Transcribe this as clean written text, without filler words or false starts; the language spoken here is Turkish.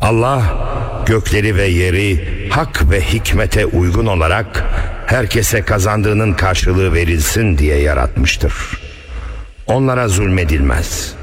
Allah gökleri ve yeri hak ve hikmete uygun olarak herkese kazandığının karşılığı verilsin diye yaratmıştır. Onlara zulmedilmez.